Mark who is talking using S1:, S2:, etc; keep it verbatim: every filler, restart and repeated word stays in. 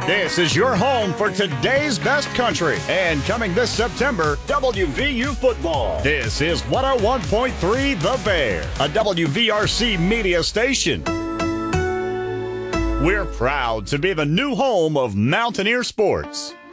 S1: This is your home for today's best country. And coming this September, W V U football. This is one oh one point three The Bear, a W V R C media station. We're proud to be the new home of Mountaineer sports.